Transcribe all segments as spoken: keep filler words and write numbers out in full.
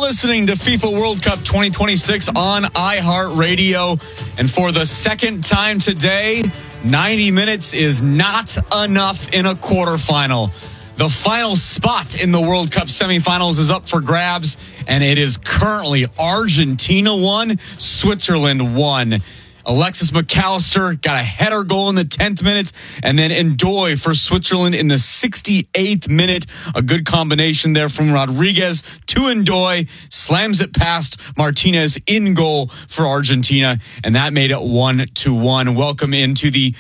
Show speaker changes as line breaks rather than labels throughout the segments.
listening to FIFA World Cup twenty twenty-six on iHeartRadio. And for the second time today, ninety minutes is not enough in a quarterfinal. The final spot in the World Cup semifinals is up for grabs, and it is currently Argentina one, Switzerland one. Alexis McAllister got a header goal in the tenth minute, and then Ndoye for Switzerland in the sixty-eighth minute. A good combination there from Rodriguez to Ndoye, slams it past Martinez in goal for Argentina, and that made it one to one. Welcome into the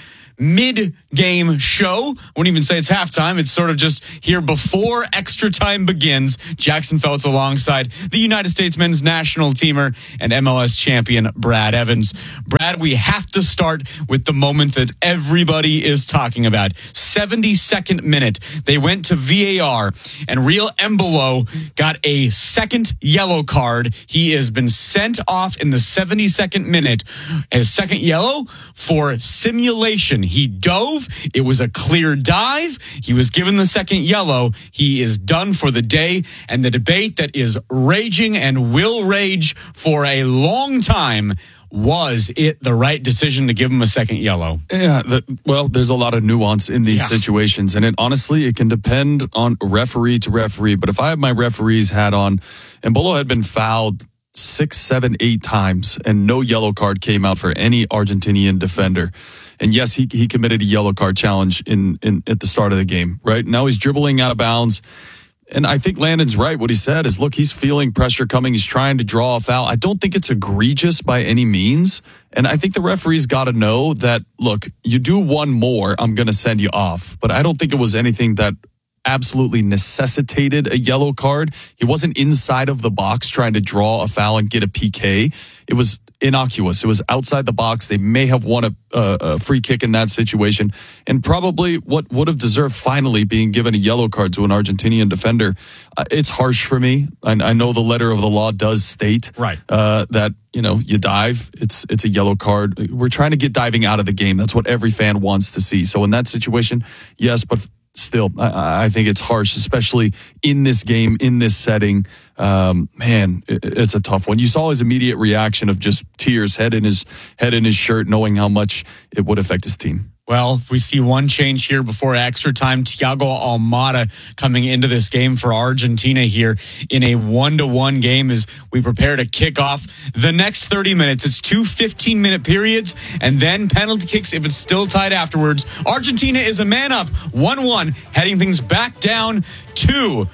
mid-game show. I wouldn't even say it's halftime. It's sort of just here before extra time begins. Jackson Feltz alongside the United States men's national teamer and M L S champion Brad Evans. Brad, we have to start with the moment that everybody is talking about. seventy-second minute. They went to V A R, and Real Embolo got a second yellow card. He has been sent off in the seventy-second minute. A second yellow for simulation. He dove. It was a clear dive. He was given the second yellow. He is done for the day. And the debate that is raging and will rage for a long time, was it the right decision to give him a second yellow?
Yeah, the, well, there's a lot of nuance in these yeah. situations. And it honestly, it can depend on referee to referee. But if I have my referee's hat on, Embolo had been fouled six, seven, eight times, and no yellow card came out for any Argentinian defender. And yes, he he committed a yellow card challenge in, in at the start of the game, right? Now he's dribbling out of bounds. And I think Landon's right. What he said is, look, he's feeling pressure coming. He's trying to draw a foul. I don't think it's egregious by any means. And I think the referee's got to know that, look, you do one more, I'm going to send you off. But I don't think it was anything that absolutely necessitated a yellow card. He wasn't inside of the box trying to draw a foul and get a P K. It was innocuous. It was outside the box. They may have won a, a, a free kick in that situation, and probably what would have deserved finally being given a yellow card to an Argentinian defender. Uh, it's harsh for me. I, I know the letter of the law does state
right.
uh, that, you know, you dive, it's it's a yellow card. We're trying to get diving out of the game. That's what every fan wants to see. So in that situation, yes, but still, I, I think it's harsh, especially in this game, in this setting. Um, man, it, it's a tough one. You saw his immediate reaction of just tears, head in his head in his shirt, knowing how much it would affect his team.
Well, we see one change here before extra time. Thiago Almada coming into this game for Argentina here in a one-to-one game as we prepare to kick off the next thirty minutes. It's two fifteen-minute periods and then penalty kicks if it's still tied afterwards. Argentina is a man up, one one, heading things back down to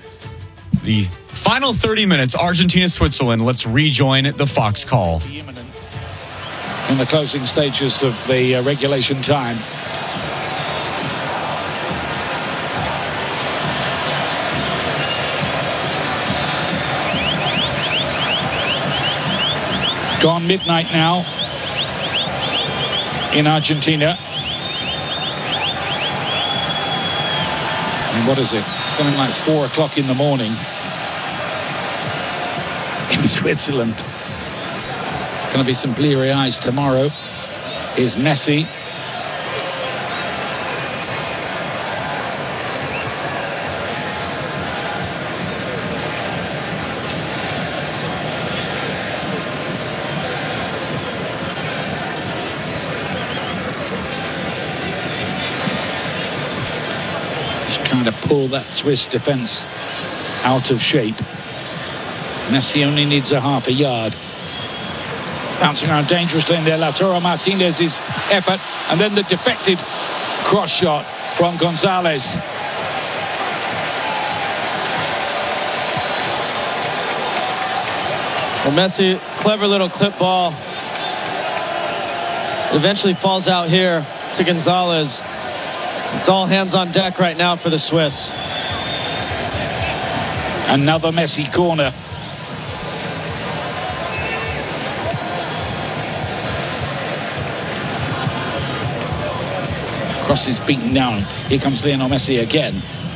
the final thirty minutes. Argentina-Switzerland. Let's rejoin the Fox call.
In the closing stages of the uh, regulation time. Gone midnight now in Argentina. And what is it? Something like four o'clock in the morning in Switzerland. Going to be some bleary eyes tomorrow. Is Messi. Just trying to pull that Swiss defence out of shape. Messi only needs a half a yard. Bouncing around dangerously in there, Lautaro Martinez's effort, and then the deflected cross shot from Gonzalez.
Well, Messi, clever little clip ball. Eventually falls out here to Gonzalez. It's all hands on deck right now for the Swiss.
Another Messi corner. Cross is beaten down. Here comes Lionel Messi again.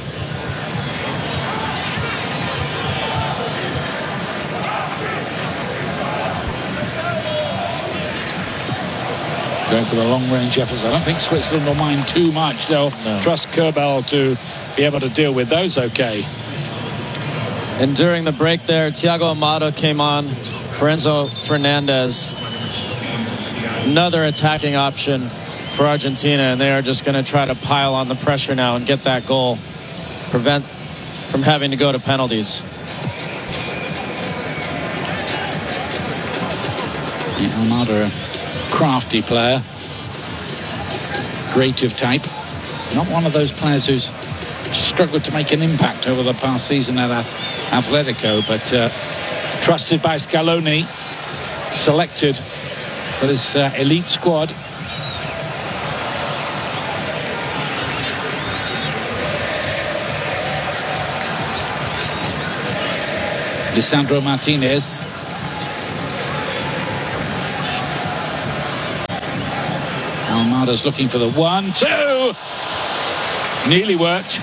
Going for the long-range efforts. I don't think Switzerland will mind too much. They'll no. trust Kerbel to be able to deal with those okay.
And during the break there, Thiago Almada came on for Enzo Fernandez. Another attacking option for Argentina, and they are just going to try to pile on the pressure now and get that goal. Prevent from having to go to penalties.
Yeah, Almada, a crafty player. Creative type. Not one of those players who's struggled to make an impact over the past season at Atletico, but uh, trusted by Scaloni, selected for this uh, elite squad. Lisandro Martinez. Almada's looking for the one, two. Nearly worked.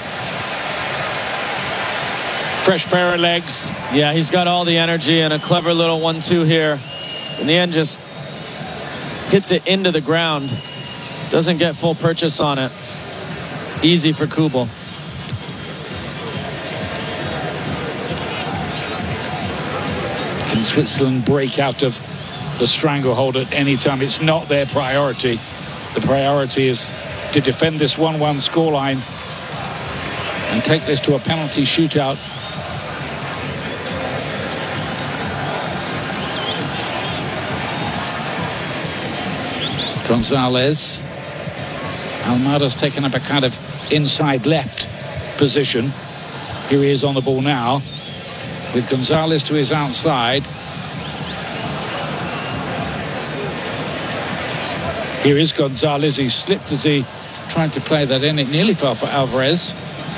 Fresh pair of legs.
Yeah, he's got all the energy and a clever little one two here. In the end, just hits it into the ground. Doesn't get full purchase on it. Easy for Kubel.
Can Switzerland break out of the stranglehold at any time? It's not their priority. The priority is to defend this one one scoreline and take this to a penalty shootout. Gonzalez. Almada's taken up a kind of inside left position. Here he is on the ball now, with Gonzalez to his outside. Here is Gonzalez. He slipped as he tried to play that in. It nearly fell for Alvarez.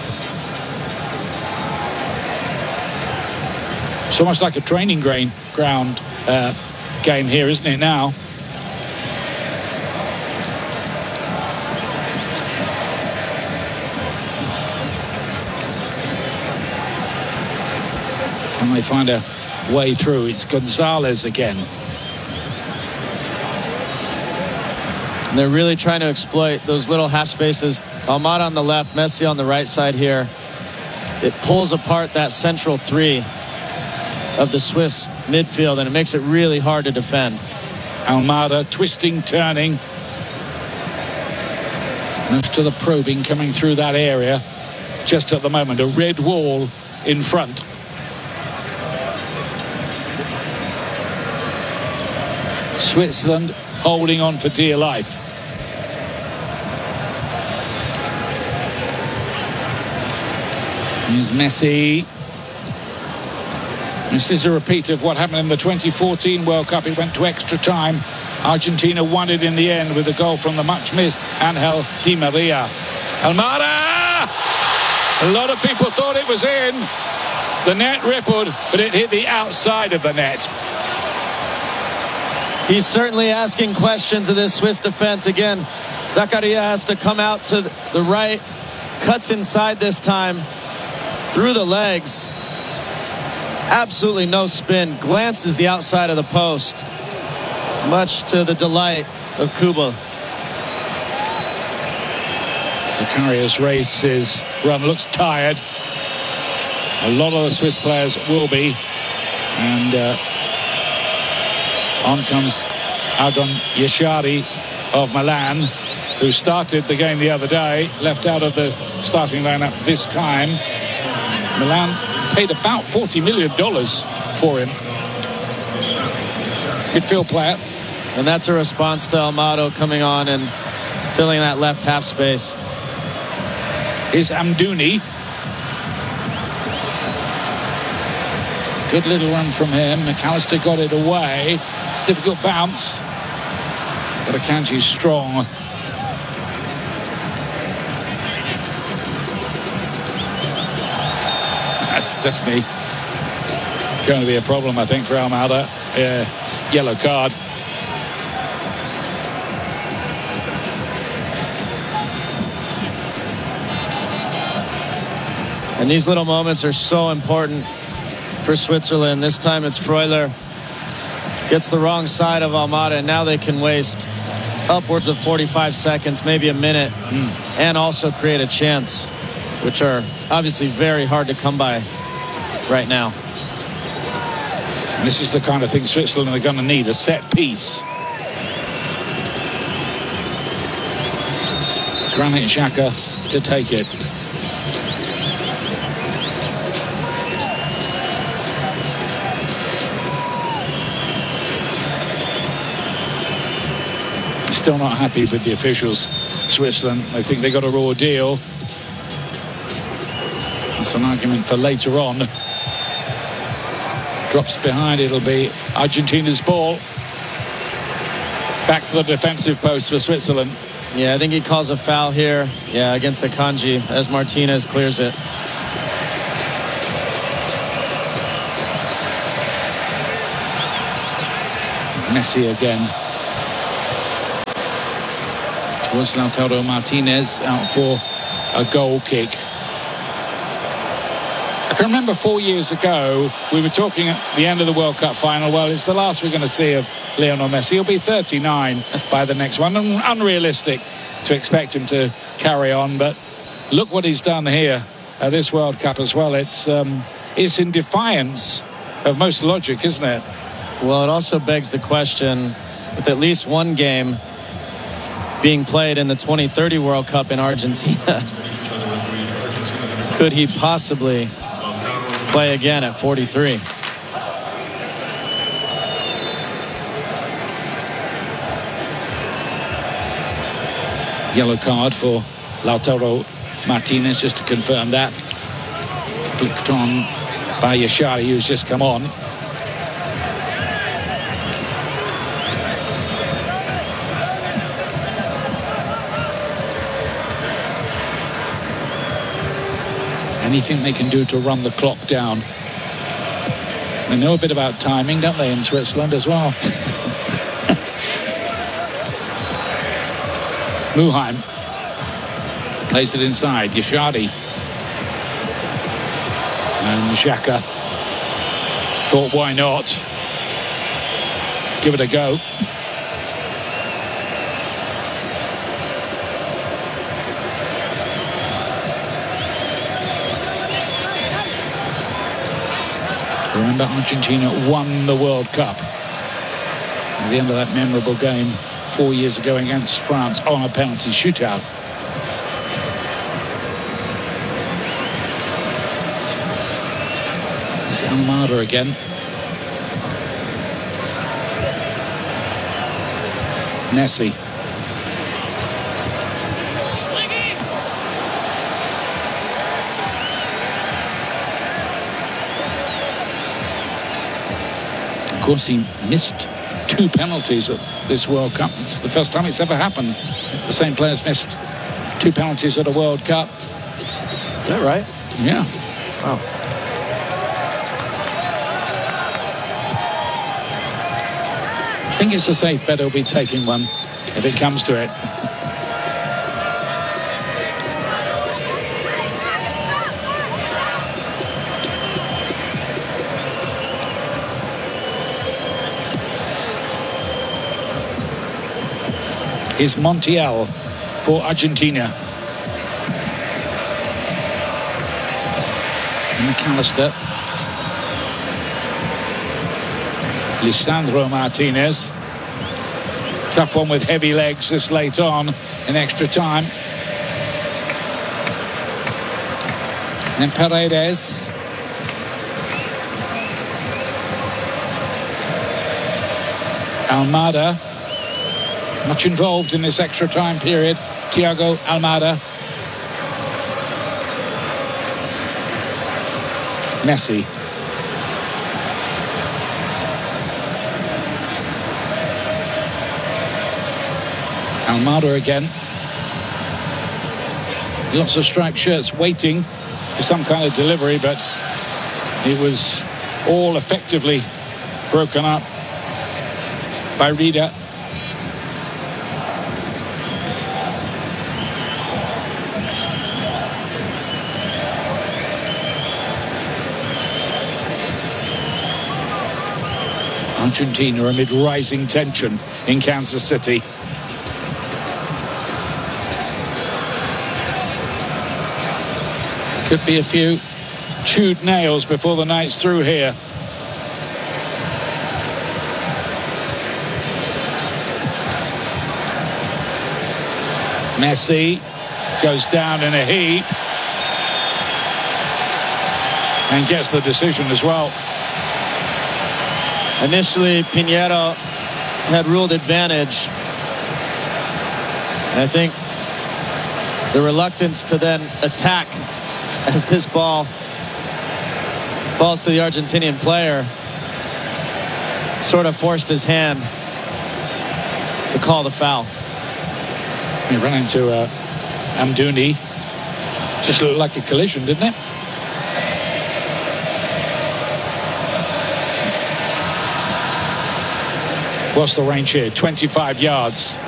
It's almost like a training grain, ground uh, game here, isn't it now? Can they find a way through? It's Gonzalez again.
And they're really trying to exploit those little half spaces. Almada on the left, Messi on the right side here. It pulls apart that central three of the Swiss midfield, and it makes it really hard to defend.
Almada twisting, turning. Most of the probing coming through that area. Just at the moment, a red wall in front. Switzerland holding on for dear life. Here's Messi. This is a repeat of what happened in the twenty fourteen World Cup. It went to extra time. Argentina won it in the end with a goal from the much missed Angel Di Maria. Almada! A lot of people thought it was in. The net rippled, but it hit the outside of the net.
He's certainly asking questions of this Swiss defense. Again, Zakaria has to come out to the right, cuts inside this time, through the legs. Absolutely no spin, glances the outside of the post, much to the delight of Kuba.
Zacharias raised his run, looks tired. A lot of the Swiss players will be. And uh, on comes Adon Yeshari of Milan, who started the game the other day, left out of the starting lineup this time. Milan paid about forty million dollars for him. Midfield player.
And that's a response to Almada coming on and filling that left half space.
Is Amdouni. Good little run from him. McAllister got it away. It's a difficult bounce. But Akanji's strong. That's definitely going to be a problem, I think, for Almada. Yeah, yellow card.
And these little moments are so important for Switzerland. This time it's Freuler. Gets the wrong side of Almada, and now they can waste upwards of forty-five seconds, maybe a minute, mm. and also create a chance, which are obviously very hard to come by. right now.
And this is the kind of thing Switzerland are going to need, a set piece. Granit Xhaka to take it. Still not happy with the officials, Switzerland. They think they got a raw deal. That's an argument for later on. Drops behind, it'll be Argentina's ball. Back to the defensive post for Switzerland.
Yeah, I think he calls a foul here. Yeah, against Akanji as Martinez clears it.
Messi again. Towards Lautaro Martinez, out for a goal kick. I can remember four years ago, we were talking at the end of the World Cup final. Well, it's the last we're going to see of Lionel Messi. He'll be thirty-nine by the next one. And unrealistic to expect him to carry on. But look what he's done here at this World Cup as well. It's, um, it's in defiance of most logic, isn't it?
Well, it also begs the question, with at least one game being played in the twenty thirty World Cup in Argentina, could he possibly play again at forty-three?
Yellow card for Lautaro Martinez, just to confirm that. Flicked on by Yashari, who's just come on. Anything they can do to run the clock down. They know a bit about timing, don't they, in Switzerland as well? Muheim plays it inside. Yashadi. And Xhaka thought, why not? Give it a go. Remember, Argentina won the World Cup at the end of that memorable game four years ago against France on a penalty shootout. It's Almada again. Messi. Of course, he missed two penalties at this World Cup. It's the first time it's ever happened. The same players missed two penalties at a World Cup.
Is that right?
Yeah.
Wow.
I think it's a safe bet he'll be taking one if it comes to it. Is Montiel for Argentina. And McAllister. Lisandro Martinez. Tough one with heavy legs this late on in extra time. And Paredes. Almada. Much involved in this extra time period. Thiago Almada. Messi. Almada again. Lots of striped shirts waiting for some kind of delivery, but it was all effectively broken up by Rida. Argentina amid rising tension in Kansas City. Could be a few chewed nails before the night's through here. Messi goes down in a heap and gets the decision as well.
Initially, Pinheiro had ruled advantage. And I think the reluctance to then attack as this ball falls to the Argentinian player sort of forced his hand to call the foul.
He ran into uh, Amdouni. Just looked like a collision, didn't it? What's the range here? twenty-five yards.